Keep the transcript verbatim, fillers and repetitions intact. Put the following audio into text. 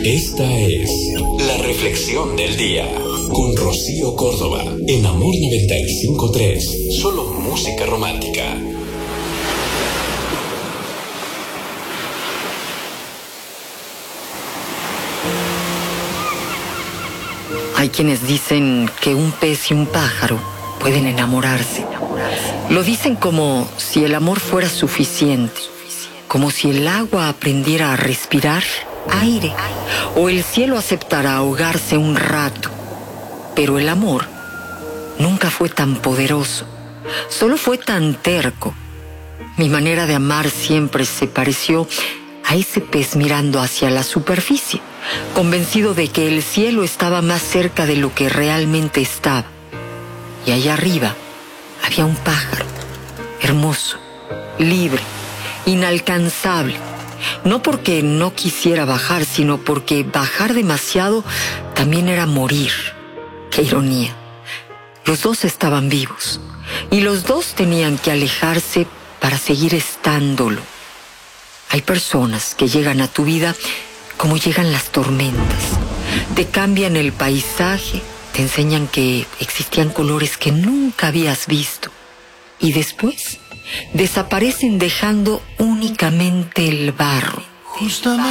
Esta es la reflexión del día con Rocío Córdoba en Amor noventa y cinco punto tres. Solo música romántica. Hay quienes dicen que un pez y un pájaro pueden enamorarse. Lo dicen como si el amor fuera suficiente, como si el agua aprendiera a respirar aire o el cielo aceptara ahogarse un rato. Pero el amor nunca fue tan poderoso, solo fue tan terco. Mi manera de amar siempre se pareció a ese pez mirando hacia la superficie, convencido de que el cielo estaba más cerca de lo que realmente estaba. Y allá arriba había un pájaro, hermoso, libre, inalcanzable. No porque no quisiera bajar, sino porque bajar demasiado también era morir. ¡Qué ironía! Los dos estaban vivos y los dos tenían que alejarse para seguir estándolo. Hay personas que llegan a tu vida como llegan las tormentas. Te cambian el paisaje, te enseñan que existían colores que nunca habías visto. Y después desaparecen dejando únicamente el barro.